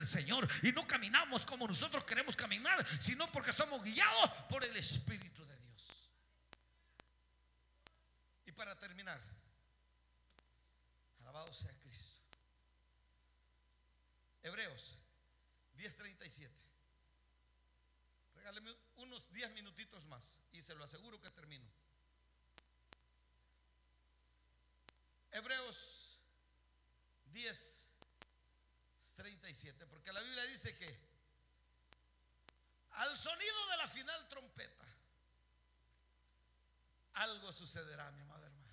del Señor y no caminamos como nosotros queremos caminar, sino porque somos guiados por el Espíritu de Dios. Y para terminar, alabado sea Cristo. Hebreos 10:37. Regáleme unos 10 minutitos más y se lo aseguro que termino. Hebreos 10:37, porque la Biblia dice que al sonido de la final trompeta algo sucederá, mi amada hermana.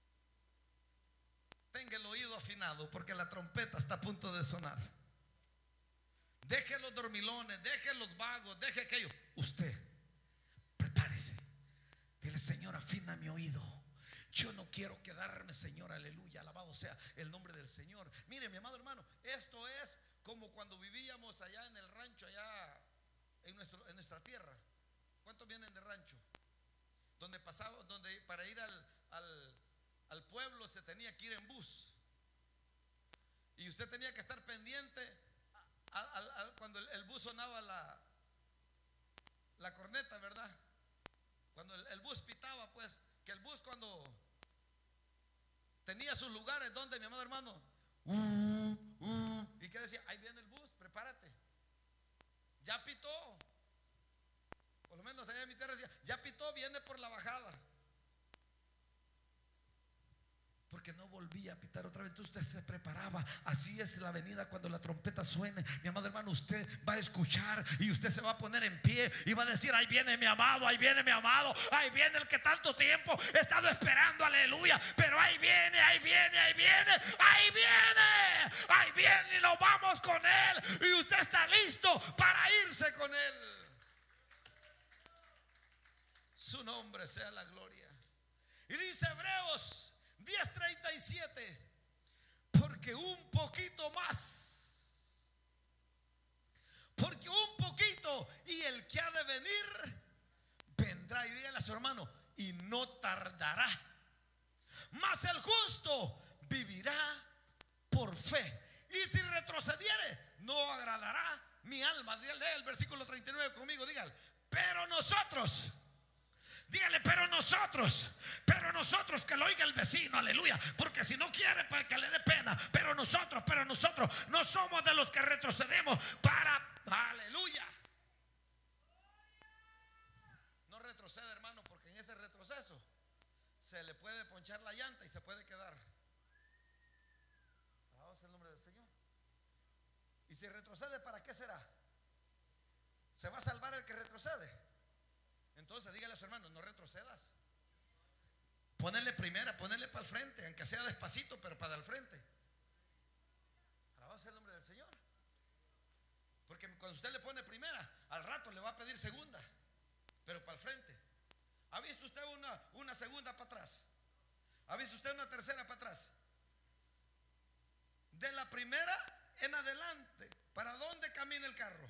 Tenga el oído afinado porque la trompeta está a punto de sonar. Deje los dormilones, deje los vagos, deje aquello. Usted prepárese. Dile: Señor, afina mi oído. Yo no quiero quedarme, Señor, aleluya, alabado sea el nombre del Señor. Mire, mi amado hermano, esto es como cuando vivíamos allá en el rancho, allá en nuestra tierra. ¿Cuántos vienen de rancho? Donde pasaba, donde para ir al pueblo se tenía que ir en bus. Y usted tenía que estar pendiente cuando el bus sonaba la corneta, ¿verdad? Cuando el bus pitaba, pues, que el bus cuando tenía sus lugares donde, mi amado hermano, y que decía: ahí viene el bus, prepárate, ya pitó. Por lo menos allá en mi tierra decía: ya pitó, viene por la bajada. Porque no volvía a pitar otra vez. Entonces usted se preparaba. Así es la venida cuando la trompeta suene. Mi amado hermano, usted va a escuchar y usted se va a poner en pie y va a decir: ahí viene mi amado, ahí viene mi amado, ahí viene el que tanto tiempo he estado esperando, aleluya. Pero ahí viene, ahí viene, ahí viene, ahí viene, ahí viene, y nos vamos con él. Y usted está listo para irse con él. Su nombre sea la gloria. Y dice Hebreos 10:37: porque un poquito más, porque un poquito, y el que ha de venir vendrá. Y dígale a su hermano: y no tardará. Mas el justo vivirá por fe, y si retrocediere no agradará mi alma. Dígale el versículo 39 conmigo, dígale: pero nosotros. Dígale: pero nosotros, que lo oiga el vecino, aleluya, porque si no quiere, para que le dé pena. Pero nosotros no somos de los que retrocedemos para, aleluya. No retrocede, hermano, porque en ese retroceso se le puede ponchar la llanta y se puede quedar. Alabado sea el nombre del Señor. Y si retrocede, ¿para qué será? ¿Se va a salvar el que retrocede? Entonces dígale a su hermano: no retrocedas. Ponerle primera, ponerle para el frente, aunque sea despacito, pero para el frente. Alabado sea el nombre del Señor. Porque cuando usted le pone primera, al rato le va a pedir segunda, pero para el frente. ¿Ha visto usted una segunda para atrás? ¿Ha visto usted una tercera para atrás? De la primera en adelante, ¿para dónde camina el carro?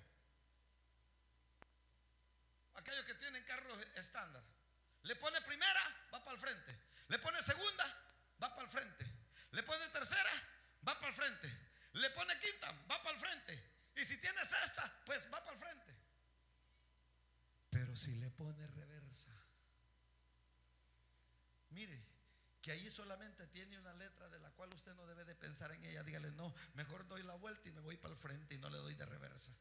Aquellos que tienen carros estándar, le pone primera, va para el frente. Le pone segunda, va para el frente. Le pone tercera, va para el frente. Le pone quinta, va para el frente. Y si tiene sexta, pues va para el frente. Pero si le pone reversa, mire que ahí solamente tiene una letra de la cual usted no debe de pensar en ella. Dígale: no, mejor doy la vuelta y me voy para el frente y no le doy de reversa.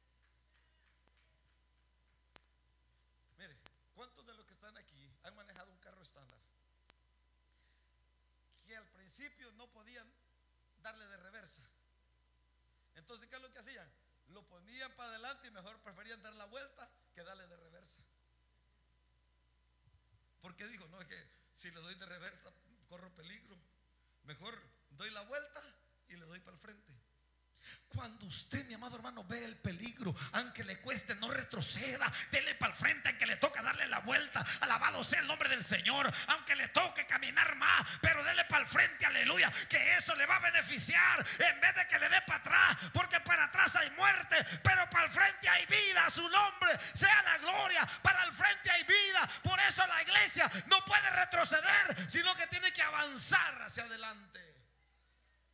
Mire, ¿cuántos de los que están aquí han manejado un carro estándar? Que al principio no podían darle de reversa. Entonces, ¿qué es lo que hacían? Lo ponían para adelante y mejor preferían dar la vuelta que darle de reversa. Porque dijo: no, es que si le doy de reversa corro peligro. Mejor doy la vuelta y le doy para el frente. Cuando usted, mi amado hermano, ve el peligro, aunque le cueste, no retroceda. Dele para el frente, aunque le toque darle la vuelta. Alabado sea el nombre del Señor. Aunque le toque caminar más, pero dele para el frente, aleluya, que eso le va a beneficiar en vez de que le dé para atrás. Porque para atrás hay muerte, pero para el frente hay vida. Su nombre sea la gloria. Para el frente hay vida. Por eso la iglesia no puede retroceder, sino que tiene que avanzar hacia adelante.